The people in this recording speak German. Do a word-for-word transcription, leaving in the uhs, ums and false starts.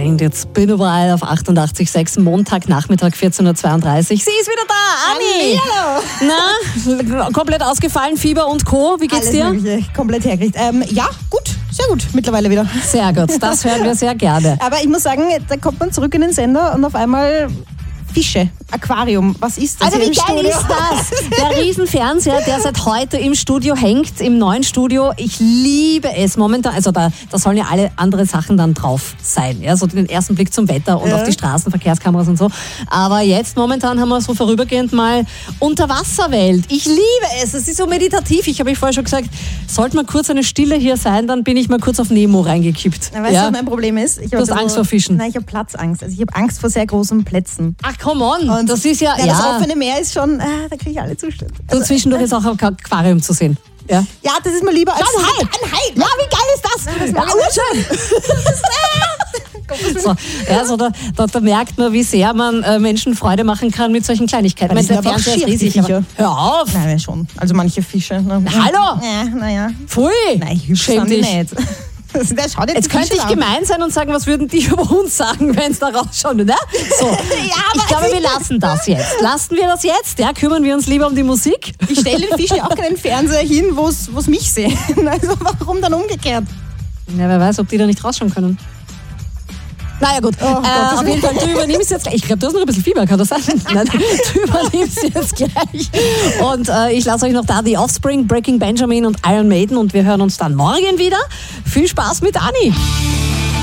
Find It's Been a While auf achtundachtzig Komma sechs, Montagnachmittag vierzehn Uhr zweiunddreißig. Sie ist wieder da, Anni! Hallo! Na, komplett ausgefallen, Fieber und Co. Wie geht's Alles dir? Mögliche, komplett hergekriegt. Ähm, ja, gut, sehr gut, mittlerweile wieder. Sehr gut, das hören wir sehr gerne. Aber ich muss sagen, da kommt man zurück in den Sender und auf einmal Fische, Aquarium, was ist das? Also wie hier im geil Studio? ist das? Der Riesenfernseher, der seit heute im Studio hängt, im neuen Studio. Ich liebe es momentan. Also da, da sollen ja alle andere Sachen dann drauf sein. Ja, so den ersten Blick zum Wetter und Ja. auf die Straßenverkehrskameras und so. Aber jetzt momentan haben wir so vorübergehend mal Unterwasserwelt. Ich liebe es. Es ist so meditativ. Ich habe ich vorher schon gesagt, sollte mal kurz eine Stille hier sein, dann bin ich mal kurz auf Nemo reingekippt. Na, weißt du, ja? was mein Problem ist? Ich Du hast hab Angst so- vor Fischen? Nein, ich habe Platzangst. Also ich habe Angst vor sehr großen Plätzen. Ach, come on. Und das ist ja, na, ja, Das offene Meer ist schon, ah, da kriege ich alle Zustände. so zwischendurch ist auch ein Aquarium zu sehen. Ja. Ja, das ist mir lieber als Ein Hai. Ein Hai. Ja, wie geil ist das? das Ja, mag urschön. So, ja, so da, da, da merkt man, wie sehr man äh, Menschen Freude machen kann mit solchen Kleinigkeiten. Aber Ich die meine, der sind aber Fernseher ist auch schier, die riesig, aber Viecher. hör auf! Nein, schon. Also manche Fische. Ne? Hallo? Ja, naja. Pfui! Nein, hübsch Schäm sind die dich. nicht. Das, der schaut jetzt Jetzt könnte ich gemein sein und sagen, was würden die über uns sagen, wenn es da rausschaut, ne? So. aber Ich glaube, wir lassen das jetzt. Lassen wir das jetzt? Ja, kümmern wir uns lieber um die Musik? Ich stelle den Fisch ja auch keinen Fernseher hin, wo es mich sehen. Also warum dann umgekehrt? Ja, wer weiß, ob die da nicht rausschauen können. Naja gut, Oh Gott, äh, das auf jeden Fall, du übernimmst jetzt gleich. Ich glaube, du hast noch ein bisschen Fieber, kann das sein? Nein, du übernimmst jetzt gleich. Und äh, ich lasse euch noch da die Offspring, Breaking Benjamin und Iron Maiden und wir hören uns dann morgen wieder. Viel Spaß mit Anni.